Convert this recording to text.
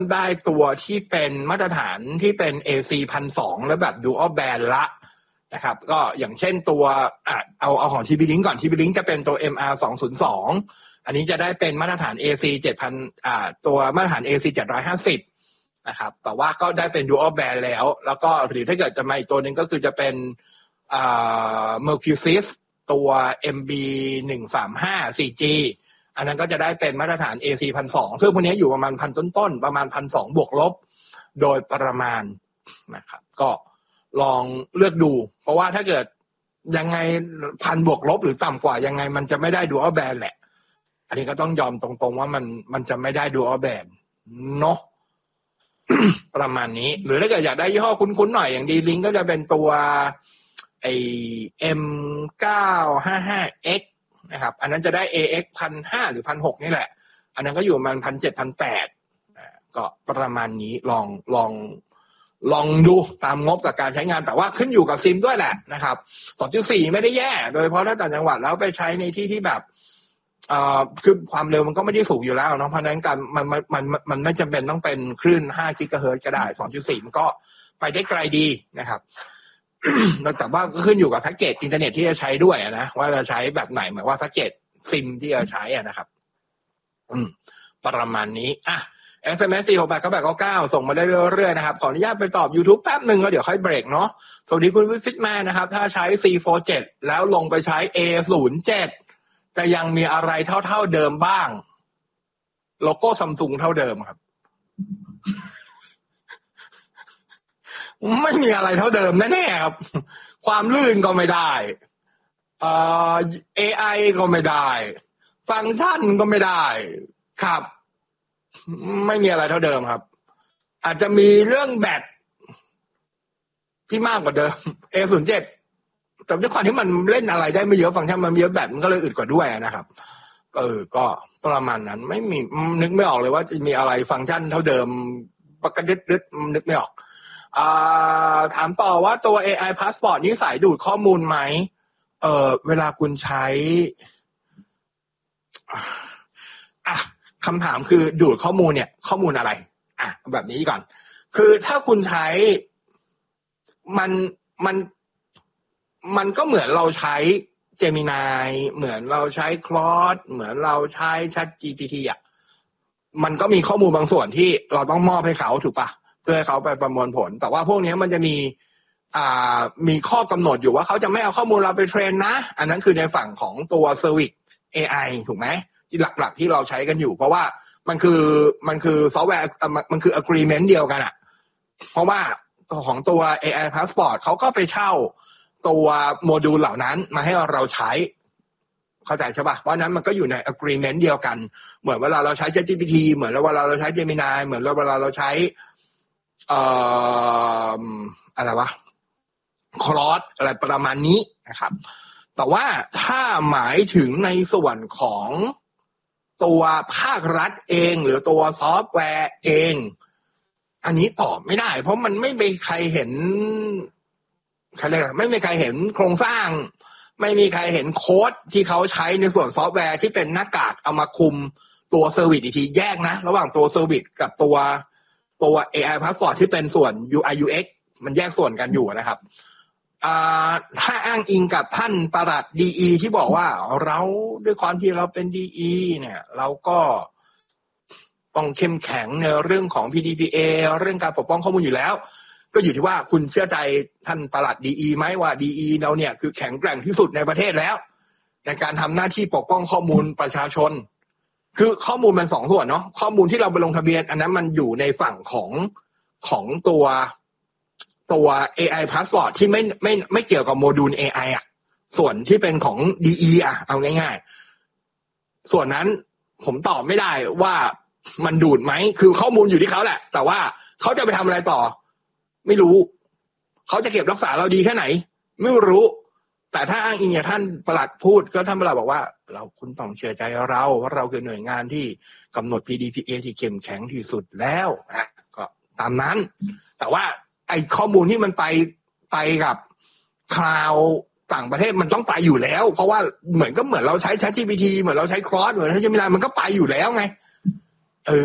ได้ตัวที่เป็นมาตรฐานที่เป็น AC 1,200แล้วแบบ Dual Band ละนะครับก็อย่างเช่นตัวเอาของ TP-Link ก่อน TP-Link จะเป็นตัว MR 202อันนี้จะได้เป็นมาตรฐาน AC 7,000ตัวมาตรฐาน AC 750นะครับแต่ว่าก็ได้เป็น Dual Band แล้วก็หรือถ้าเกิดจะมาอีกตัวนึงก็คือจะเป็นMercusys ตัว MB 135 4G อันนั้นก็จะได้เป็นมาตรฐาน AC 1,200ซึ่งพวกนี้อยู่ประมาณ 1,000 ต้นๆประมาณ 1,200 บวกลบโดยประมาณนะครับก็ลองเลือกดูเพราะว่าถ้าเกิดยังไง 1,000 บวกลบหรือต่ำกว่ายังไงมันจะไม่ได้ Dual Band แหละอันนี้ก็ต้องยอมตรงๆว่ามันจะไม่ได้ Dual Band เนาะ ประมาณนี้หรือถ้าเกิดอยากได้ยี่ห้อคุ้นๆหน่อยอย่างดีลิงก็จะเป็นตัวไอ้ M955X นะครับอันนั้นจะได้ AX 1,500 หรือ 1,600 นี่แหละอันนั้นก็อยู่ประมาณ 1,700 1,800ก็ประมาณนี้ลองดูตามงบกับการใช้งานแต่ว่าขึ้นอยู่กับซิมด้วยแหละนะครับ 2.4 ไม่ได้แย่โดยเฉพาะถ้าต่างจังหวัดแล้วไปใช้ในที่ที่แบบคือความเร็วมันก็ไม่ได้สูงอยู่แล้วเนาะเพราะฉะนั้นการมันไม่จำเป็นต้องเป็นคลื่น5 กิกะเฮิรตซ์ก็ได้ 2.4 มันก็ไปได้ไกลดีนะครับ แต่ว่าก็ขึ้นอยู่กับแพ็กเกจอินเทอร์เน็ตที่จะใช้ด้วยนะว่าจะใช้แบบไหนหมายว่าแพ็กเกจซิมที่จะใช้นะครับประมาณนี้SMS 4689899ส่งมาได้เรื่อยๆนะครับขออนุญาตไปตอบ YouTube แป๊บนึงแล้วเดี๋ยวค่อยเบรกเนาะสวัสดีคุณวิฟิตแมนนะครับถ้าใช้ C47 แล้วลงไปใช้ A07 จะยังมีอะไรเท่าเดิมบ้างโลโก้ Samsung เท่าเดิมครับ ไม่มีอะไรเท่าเดิมแน่ๆครับความลื่นก็ไม่ได้AI ก็ไม่ได้ฟังก์ชันก็ไม่ได้ครับไม่มีอะไรเท่าเดิมครับอาจจะมีเรื่องแบตที่มากกว่าเดิม A07 แต่ด้วยความที่มันเล่นอะไรได้ไม่เยอะฟังก์ชันมันเยอะแบตมันก็เลยอึดกว่าด้วยนะครับก็ประมาณนั้นไม่มีนึกไม่ออกเลยว่าจะมีอะไรฟังก์ชันเท่าเดิมปกตินึกไม่ออกถามต่อว่าตัว AI Passport นี่สายดูดข้อมูลไหมเวลาคุณใช้คำถามคือดูดข้อมูลเนี่ยข้อมูลอะไรแบบนี้ก่อนคือถ้าคุณใช้มันก็เหมือนเราใช้ Gemini เหมือนเราใช้ Claude เหมือนเราใช้ ChatGPT มันก็มีข้อมูลบางส่วนที่เราต้องมอบให้เขาถูกปะเพื่อให้เขาไปประมวลผลแต่ว่าพวกนี้มันจะมีข้อกำหนดอยู่ว่าเขาจะไม่เอาข้อมูลเราไปเทรนนะอันนั้นคือในฝั่งของตัว Service AI ถูกไหมที่หลักๆที่เราใช้กันอยู่เพราะว่ามันคือซอฟต์แวร์มันคือ agreement เดียวกันเพราะว่าของตัว AI Passport เขาก็ไปเช่าตัวโมดูลเหล่านั้นมาให้เราใช้เข้าใจใช่ป่ะเพราะนั้นมันก็อยู่ใน agreement เดียวกันเหมือนเวลาเราใช้ ChatGPT เหมือนเวลาเราใช้ Gemini เหมือนเวลาเราใช้อะไรวะ Claude อะไรประมาณนี้นะครับแต่ว่าถ้าหมายถึงในส่วนของตัวภาครัฐเองหรือตัวซอฟต์แวร์เองอันนี้ตอบไม่ได้เพราะมันไม่มีใครเห็นไม่มีใครเห็นโครงสร้างไม่มีใครเห็นโค้ดที่เขาใช้ในส่วนซอฟต์แวร์ที่เป็นหน้ากากเอามาคุมตัวเซอร์วิสอีกทีแยกนะระหว่างตัวเซอร์วิสกับตัว AI Passport ที่เป็นส่วน UI UX มันแยกส่วนกันอยู่นะครับถ้าอ้างอิงกับท่านปลัด DE ที่บอกว่าเราด้วยความที่เราเป็น DE เนี่ยเราก็ต้องเข้มแข็งในเรื่องของ PDPA เรื่องการปกป้องข้อมูลอยู่แล้วก็อยู่ที่ว่าคุณเชื่อใจท่านปลัด DE ไหมว่า DE เราเนี่ยคือแข็งแกร่งที่สุดในประเทศแล้วในการทำหน้าที่ปกป้องข้อมูลประชาชนคือข้อมูลมัน2ส่วนเนาะข้อมูลที่เราไปลงทะเบียนอันนั้นมันอยู่ในฝั่งของตัว AI Passport ที่ไม่เกี่ยวกับโมดูล AI ส่วนที่เป็นของ DE เอาง่ายๆส่วนนั้นผมตอบไม่ได้ว่ามันดูดไหมคือข้อมูลอยู่ที่เขาแหละแต่ว่าเขาจะไปทำอะไรต่อไม่รู้เขาจะเก็บรักษาเราดีแค่ไหนไม่รู้แต่ถ้าอ้างอิงอย่างท่านปลัดพูดก็ท่านปลัดบอกว่าคุณต้องเชื่อใจเราเพราะเราคือหน่วยงานที่กำหนด PDPA ที่เข้มแข็งที่สุดแล้วก็ตามนั้นแต่ว่าไอ้ข้อมูลที่มันไปกับคลาวด์ต่างประเทศมันต้องไปอยู่แล้วเพราะว่าเหมือนเราใช้ ChatGPT เหมือนเราใช้ Claude เหมือนเราใช้ Gemini มันก็ไปอยู่แล้วไง